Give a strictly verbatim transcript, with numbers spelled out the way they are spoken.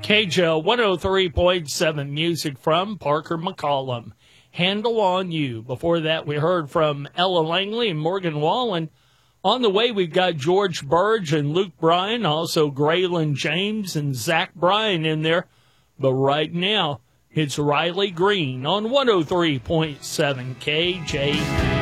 K J L one oh three point seven music from Parker McCollum. Handle on You. Before that, we heard from Ella Langley and Morgan Wallen. On the way, we've got George Burge and Luke Bryan, also Graylin James and Zach Bryan in there. But right now, it's Riley Green on one oh three point seven K J.